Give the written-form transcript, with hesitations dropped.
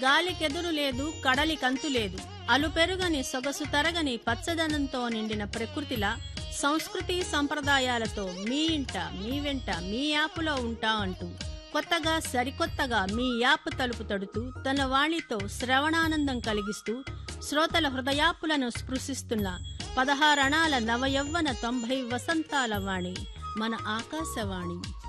గాలికెదురు లేదు, కడలికంతు లేదు. అలుపెరుగని సొగసు తరగని పచ్చదనంతో నిండిన ప్రకృతిలా సంస్కృతి సంప్రదాయాలతో మీ ఇంట, మీ వెంట, మీ యాపులో ఉంటా అంటూ కొత్తగా సరికొత్తగా మీ యాప్ తలుపు తడుతూ తన వాణితో శ్రవణానందం కలిగిస్తూ శ్రోతల హృదయాపులను స్పృశిస్తున్న 16 అణాల నవయవ్వన 90 వసంతాల వాణి మన ఆకాశవాణి.